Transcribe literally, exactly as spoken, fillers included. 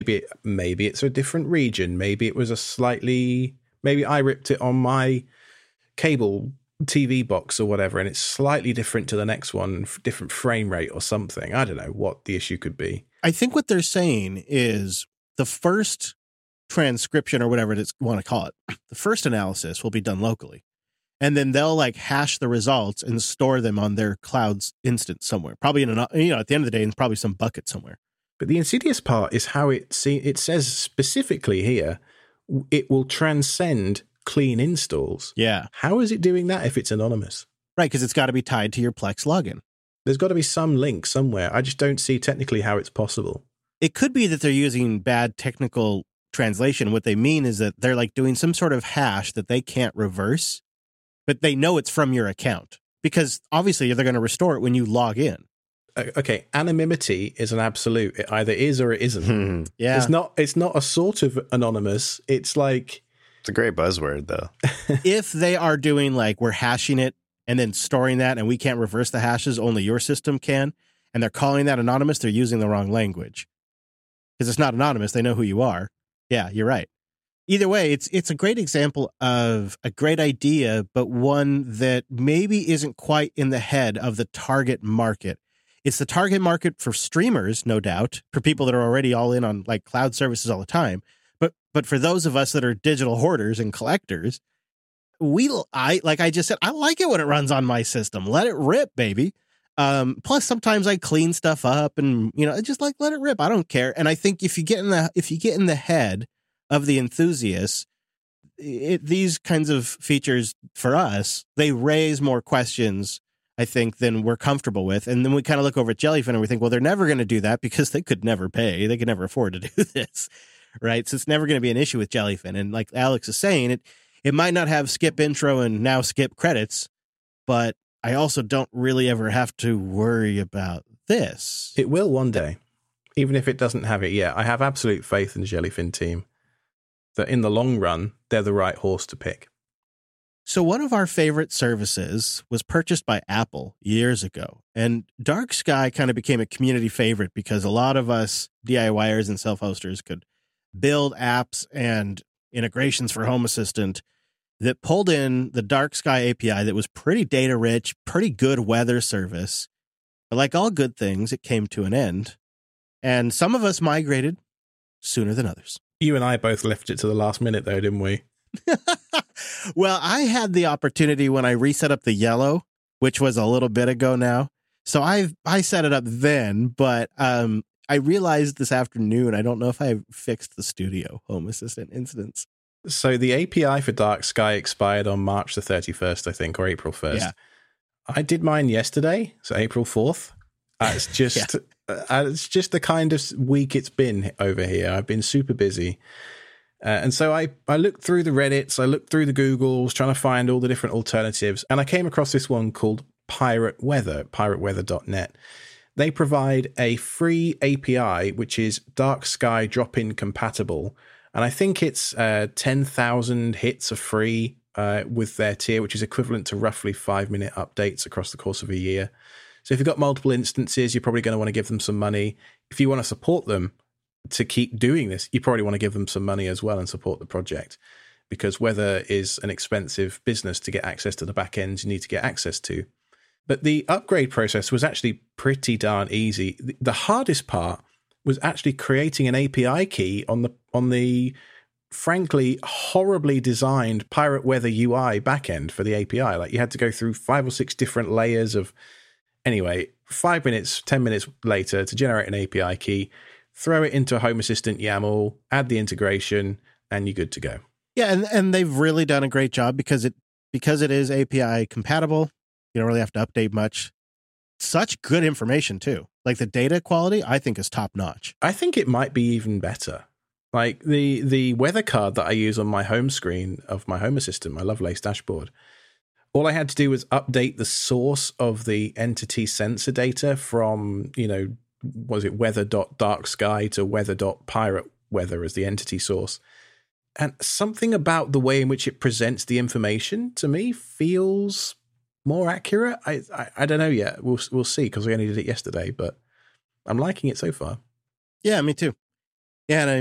Maybe, maybe it's a different region. Maybe it was a slightly, maybe I ripped it on my cable T V box or whatever, and it's slightly different to the next one, different frame rate or something. I don't know what the issue could be. I think what they're saying is the first transcription or whatever it's want to call it, the first analysis will be done locally. And then they'll like hash the results and store them on their cloud's instance somewhere, probably in an, you know, at the end of the day, in probably some bucket somewhere. But the insidious part is how it see, it says specifically here, it will transcend clean installs. Yeah. How is it doing that if it's anonymous? Right, because it's got to be tied to your Plex login. There's got to be some link somewhere. I just don't see technically how it's possible. It could be that they're using bad technical translation. What they mean is that they're like doing some sort of hash that they can't reverse, but they know it's from your account because obviously they're going to restore it when you log in. Okay, anonymity is an absolute. It either is or it isn't. Yeah. It's not it's not a sort of anonymous. It's like it's a great buzzword though. If they are doing like we're hashing it and then storing that and we can't reverse the hashes, only your system can, and they're calling that anonymous, they're using the wrong language. Because it's not anonymous, they know who you are. Yeah, you're right. Either way, it's it's a great example of a great idea, but one that maybe isn't quite in the head of the target market. It's the target market for streamers, no doubt, for people that are already all in on like cloud services all the time. But but for those of us that are digital hoarders and collectors, we I like I just said, I like it when it runs on my system. Let it rip, baby. Um, plus, sometimes I clean stuff up, and you know, just like let it rip. I don't care. And I think if you get in the if you get in the head of the enthusiasts, it, these kinds of features for us, they raise more questions, I think, than we're comfortable with. And then we kind of look over at Jellyfin and we think, well, they're never going to do that because they could never pay. They could never afford to do this, right? So it's never going to be an issue with Jellyfin. And like Alex is saying, it it might not have skip intro and now skip credits, but I also don't really ever have to worry about this. It will one day, even if it doesn't have it yet. I have absolute faith in the Jellyfin team that in the long run, they're the right horse to pick. So one of our favorite services was purchased by Apple years ago, and Dark Sky kind of became a community favorite because a lot of us DIYers and self-hosters could build apps and integrations for Home Assistant that pulled in the Dark Sky A P I that was pretty data rich, pretty good weather service. But like all good things, it came to an end, and some of us migrated sooner than others. You and I both left it to the last minute, though, didn't we? Well, I had the opportunity when I reset up the yellow, which was a little bit ago now. So I I set it up then, but um, I realized this afternoon, I don't know if I fixed the Studio Home Assistant instance. So the A P I for Dark Sky expired on March the thirty-first, I think, or April first. Yeah. I did mine yesterday, so April fourth. Uh, it's just Yeah. uh, it's just the kind of week it's been over here. I've been super busy. Uh, and so I, I looked through the Reddits, I looked through the Googles, trying to find all the different alternatives. And I came across this one called Pirate Weather, pirate weather dot net. They provide a free A P I, which is Dark Sky drop-in compatible. And I think it's uh, ten thousand hits are free uh, with their tier, which is equivalent to roughly five-minute updates across the course of a year. So if you've got multiple instances, you're probably going to want to give them some money. If you want to support them to keep doing this, you probably want to give them some money as well and support the project, because weather is an expensive business to get access to the back ends you need to get access to. But the upgrade process was actually pretty darn easy. The hardest part was actually creating an A P I key on the on the frankly horribly designed Pirate Weather U I backend for the A P I. Like you had to go through five or six different layers of anyway, five minutes, ten minutes later to generate an A P I key, throw it into a Home Assistant YAML, add the integration, and you're good to go. Yeah, and, and they've really done a great job because it because it is A P I compatible. You don't really have to update much. Such good information, too. Like the data quality, I think, is top notch. I think it might be even better. Like the the weather card that I use on my home screen of my Home Assistant, my Lovelace dashboard, all I had to do was update the source of the entity sensor data from, you know, was it weather.darksky to weather.pirateweather as the entity source. And something about the way in which it presents the information to me feels more accurate. I I, I don't know yet. We'll we'll see because we only did it yesterday, but I'm liking it so far. Yeah, me too. Yeah, and I